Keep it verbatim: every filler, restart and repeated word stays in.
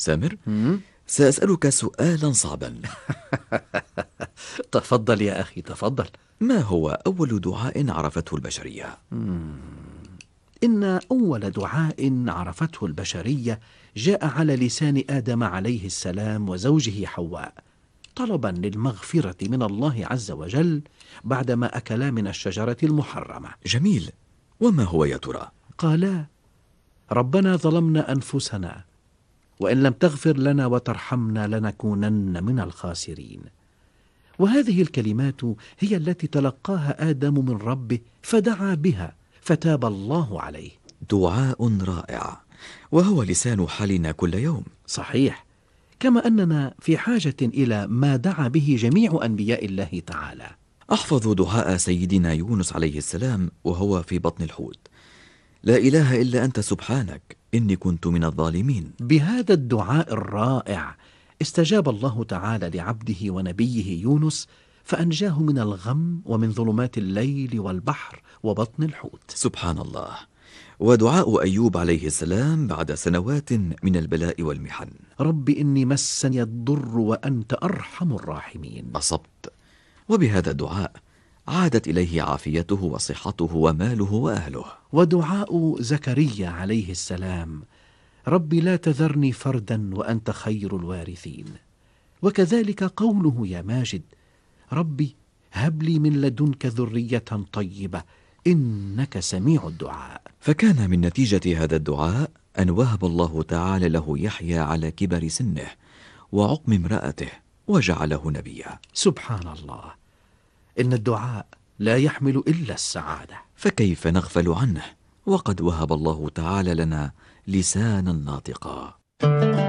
سامر، مم؟ سأسألك سؤالا صعبا. تفضل يا أخي تفضل. ما هو أول دعاء عرفته البشرية؟ إن أول دعاء عرفته البشرية جاء على لسان آدم عليه السلام وزوجه حواء، طلبا للمغفرة من الله عز وجل بعدما أكلا من الشجرة المحرمة. جميل، وما هو يا ترى؟ قالا: ربنا ظلمنا أنفسنا وإن لم تغفر لنا وترحمنا لنكونن من الخاسرين. وهذه الكلمات هي التي تلقاها آدم من ربه فدعا بها فتاب الله عليه. دعاء رائع، وهو لسان حالنا كل يوم. صحيح، كما أننا في حاجة إلى ما دعا به جميع أنبياء الله تعالى. أحفظ دعاء سيدنا يونس عليه السلام وهو في بطن الحوت: لا إله إلا أنت سبحانك إني كنت من الظالمين. بهذا الدعاء الرائع استجاب الله تعالى لعبده ونبيه يونس فأنجاه من الغم ومن ظلمات الليل والبحر وبطن الحوت. سبحان الله. ودعاء أيوب عليه السلام بعد سنوات من البلاء والمحن: رب إني مسني الضر وأنت أرحم الراحمين. أصبت. وبهذا الدعاء عادت إليه عافيته وصحته وماله وأهله. ودعاء زكريا عليه السلام: رب لا تذرني فردا وأنت خير الوارثين. وكذلك قوله يا ماجد: ربي هب لي من لدنك ذرية طيبة إنك سميع الدعاء. فكان من نتيجة هذا الدعاء أن وهب الله تعالى له يحيى على كبر سنه وعقم امرأته وجعله نبيا. سبحان الله، إن الدعاء لا يحمل إلا السعادة، فكيف نغفل عنه وقد وهب الله تعالى لنا لسانا ناطقا؟